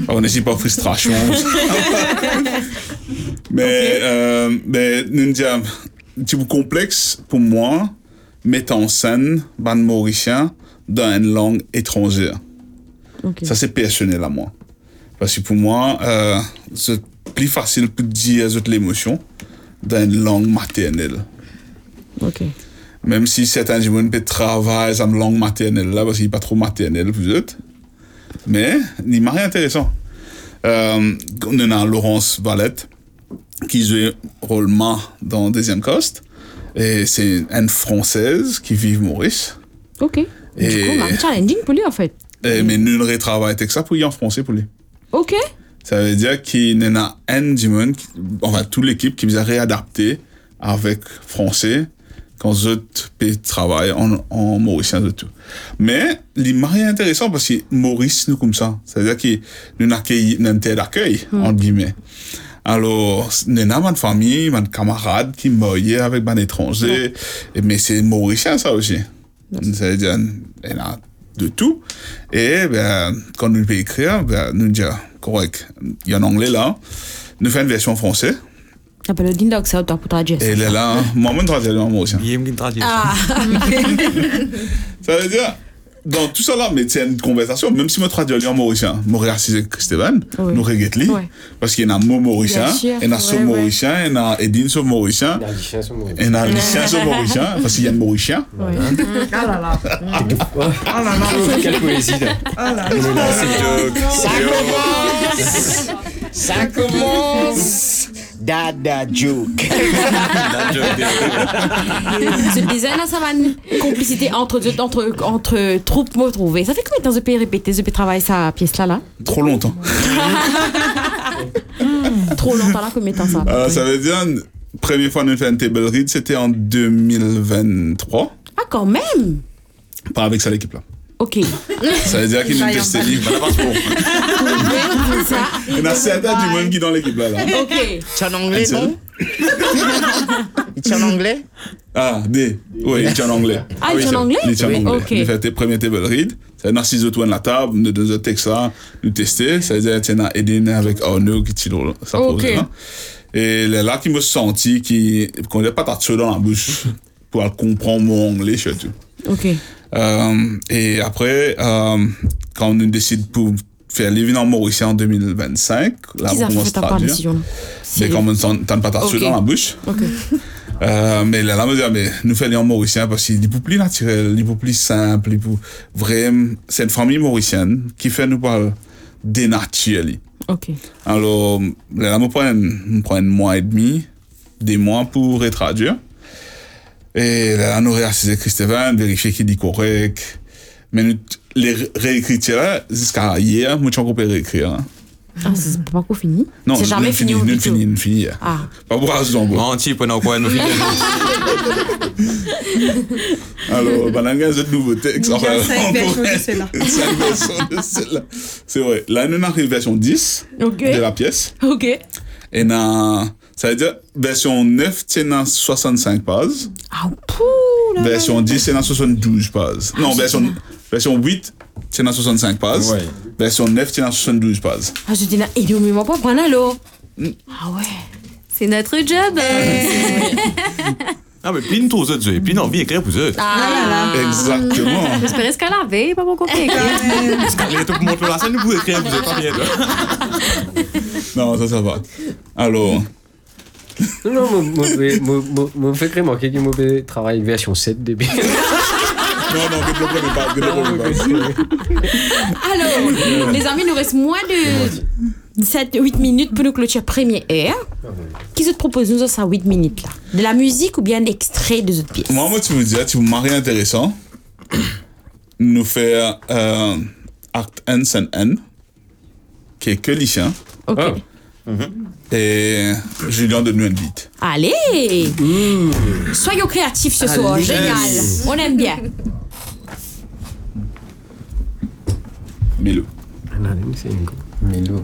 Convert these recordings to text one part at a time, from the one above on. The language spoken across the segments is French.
On n'est pas frustration. Mais nous disons, c'est complexe pour moi mettre en scène ban mauricien dans une langue étrangère. Okay. Ça c'est personnel à moi. Parce que pour moi, c'est plus facile pour dire l'émotion dans une langue maternelle. Okay. Même si certains gens peuvent travailler dans une langue maternelle là, parce qu'il n'est pas trop maternel pour eux. Mais il m'a rien intéressant. On a Laurence Valette qui joue rôle Ma dans Deuxième Coste. Et c'est une Française qui vit Maurice. Ok. Et du coup, c'est challenging pour lui en fait. Mais nous ne retravaillons avec ça pour y en français pour lui. Ok. Ça veut dire qu'il y en a un du monde, enfin toute l'équipe qui nous a réadapté avec français quand je travaille en mauricien de tout. Mais il m'a rien intéressant parce que Maurice nous comme ça. Ça veut dire qu'il nous accueille une terre d'accueil entre guillemets. Alors, nous avons une famille, une camarade qui mourrait avec un étranger, mais c'est mauricien ça aussi. Ça veut dire il y a de tout. Et quand nous peut écrire, nous disons correct. Il y a en anglais là. Nous faisons une version française. Ah, ben le Dindoc, ça pour traduire. Et là, moi-même traduire en mauricien. Il me traduire. Ah, Ça veut dire, dans tout ça là, mais c'est une conversation, même si moi traduis en mauricien, moi réassise Christophe, nous regarde-li, parce qu'il y a un mot mauricien, il y a un son mauricien, il y a Edine sur mauricien, il y a un lycéen sur mauricien, parce qu'il y a un mauricien. Ah là là. Ah là là. Quelle poésie là. Ah là là. Ça commence. Dada joke. Ce design là, ça va une complicité entre troupes me trouver. Ça fait combien de temps que vous répéter, vous travailler ça pièce là? Trop longtemps. Trop longtemps là, combien de temps ça? Ça veut dire, première fois que nous fait un table read, c'était en 2023. Ah, quand même. Pas avec ça l'équipe là. Ok. Ça veut dire qu'il nous testé livre. Il y a certains du monde qui dans l'équipe là. Ok. Tu es en anglais, non? Tu es en anglais? Ah, oui, il est en anglais. Ah, il est en anglais? Il est en anglais. Ok. Nous fait le premier table read. Ça veut dire 6 autour de la table, nous deux textes là, nous tester. Ça veut dire qu'il y a Edine avec Arnaud qui tire ça pose là. Et là, qui me sentit qu'on n'a pas de dans la bouche pour comprendre mon anglais surtout. Ok. Et après, quand on décide pour faire livre en mauricien en 2025, là, on commence à traduire. Mais quand on n'entend pas ta dans la bouche. Okay. Mais là, on me dit, mais nous faisons en mauricien parce qu'il est beaucoup plus naturel, il est beaucoup plus simple, vraiment, c'est une famille mauricienne qui fait nous parler dénaturé. Ok. Alors, là, on prend un mois et demi, des mois pour traduire. Et là, nous réassisons Christophe, vérifier qu'il dit correct. Mais les réécritures, jusqu'à hier, moi, je suis encore réécrire. Ah, c'est pas encore fini? Non, c'est jamais fini. Nous fini. Ah. Pas pour raison. Menti pendant quoi nous finissons. Alors, il y a un nouveau texte. Il y a 5 versions de celle-là. 5 versions de celle-là. C'est vrai. Là, nous avons version 10 de la pièce. Ok. Et ça veut dire, version 9, c'est dans 65 pages. Ah, pouh! Version 10, c'est dans 72 pages. Non, version 8, c'est dans 65 pages. Ouais. Version 9, c'est dans 72 pages. Ah, je dis, il est au même pas prendre l'eau. Ah ouais. C'est notre job. Ah, mais pine tous autres, pine envie d'écrire pour eux. Ah, Exactement. j'espère qu'elle avait, pas beaucoup compliqué. Parce qu'elle est tout pour montrer la scène, vous pouvez écrire, vous êtes pas bien. Non, ça va. Alors. Non, moi, fait remarquer que moi, travaille version 7 début. Non, développez pas. Alors, les amis, il nous reste moins de 7-8 minutes pour nous clôturer première heure. Qui se propose nous ça 8 minutes là? De la musique ou bien d'extrait de autres pièces? Moi, tu me dis, tu me maries intéressant. Nous faire Act N, Scène N, qui est que lycéen. Ok. Et Julien de Nuit Vite. Allez! Soyons créatifs ce soir, génial. On aime bien. Milo. Milo.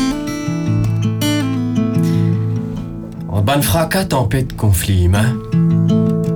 En ban fracas, tempête, conflit humain.